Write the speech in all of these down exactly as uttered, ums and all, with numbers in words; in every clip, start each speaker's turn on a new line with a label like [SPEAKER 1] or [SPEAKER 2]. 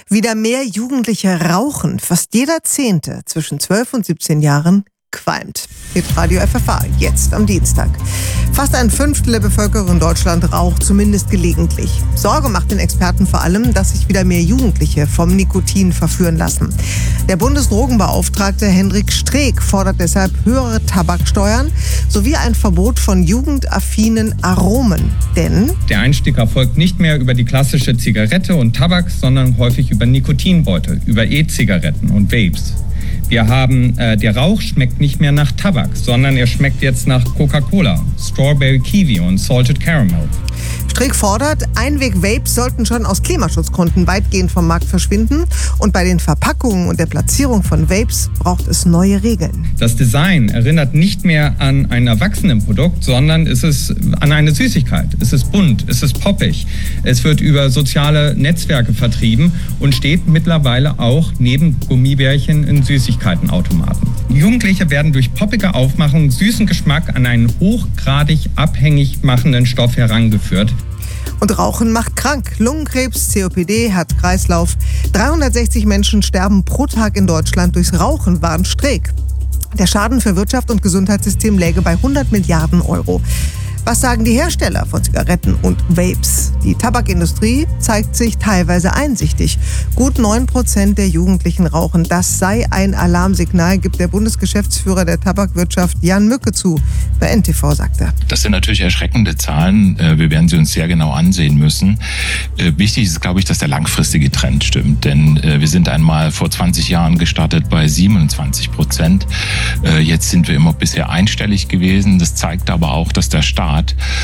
[SPEAKER 1] Wieder mehr Jugendliche rauchen. Fast jeder Zehnte zwischen zwölf und siebzehn Jahren qualmt. Mit Radio F F A, jetzt am Dienstag. Fast ein Fünftel der Bevölkerung in Deutschland raucht zumindest gelegentlich. Sorge macht den Experten vor allem, dass sich wieder mehr Jugendliche vom Nikotin verführen lassen. Der Bundesdrogenbeauftragte Hendrik Streeck fordert deshalb höhere Tabaksteuern sowie ein Verbot von jugendaffinen Aromen. Denn
[SPEAKER 2] der Einstieg erfolgt nicht mehr über die klassische Zigarette und Tabak, sondern häufig über Nikotinbeutel, über E-Zigaretten und Vapes. Wir haben, äh, der Rauch schmeckt nicht mehr nach Tabak, sondern er schmeckt jetzt nach Coca-Cola, Strawberry Kiwi und Salted Caramel.
[SPEAKER 1] Streeck fordert, Einweg-Vapes sollten schon aus Klimaschutzgründen weitgehend vom Markt verschwinden. Und bei den Verpackungen und der Platzierung von Vapes braucht es neue Regeln.
[SPEAKER 2] Das Design erinnert nicht mehr an ein Erwachsenenprodukt, sondern es ist an eine Süßigkeit. Es ist bunt, es ist poppig. Es wird über soziale Netzwerke vertrieben und steht mittlerweile auch neben Gummibärchen in Süßigkeitenautomaten. Jugendliche werden durch poppige Aufmachung süßen Geschmack an einen hochgradig abhängig machenden Stoff herangeführt.
[SPEAKER 1] Und Rauchen macht krank. Lungenkrebs, C O P D, Herz-Kreislauf. dreihundertsechzig Menschen sterben pro Tag in Deutschland durchs Rauchen, warnt Streeck. Der Schaden für Wirtschaft und Gesundheitssystem läge bei hundert Milliarden Euro. Was sagen die Hersteller von Zigaretten und Vapes? Die Tabakindustrie zeigt sich teilweise einsichtig. Gut neun Prozent der Jugendlichen rauchen. Das sei ein Alarmsignal, gibt der Bundesgeschäftsführer der Tabakwirtschaft Jan Mücke zu. Bei N T V sagt er.
[SPEAKER 3] Das sind natürlich erschreckende Zahlen. Wir werden sie uns sehr genau ansehen müssen. Wichtig ist, glaube ich, dass der langfristige Trend stimmt. Denn wir sind einmal vor zwanzig Jahren gestartet bei siebenundzwanzig Prozent. Jetzt sind wir immer bisher einstellig gewesen. Das zeigt aber auch, dass der Staat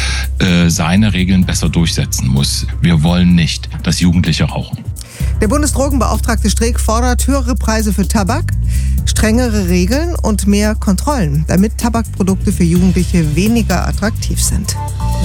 [SPEAKER 3] seine Regeln besser durchsetzen muss. Wir wollen nicht, dass Jugendliche rauchen.
[SPEAKER 1] Der Bundesdrogenbeauftragte Streeck fordert höhere Preise für Tabak, strengere Regeln und mehr Kontrollen, damit Tabakprodukte für Jugendliche weniger attraktiv sind.